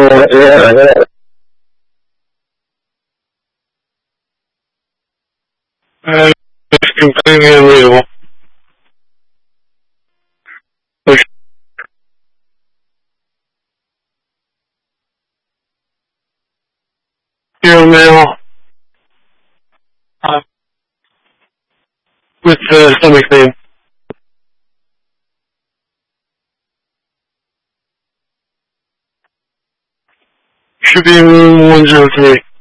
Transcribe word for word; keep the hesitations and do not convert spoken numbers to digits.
yeah, yeah. Uh, it's completely unreadable. Like, your mail uh, with the stomach name. Should be in room one zero three.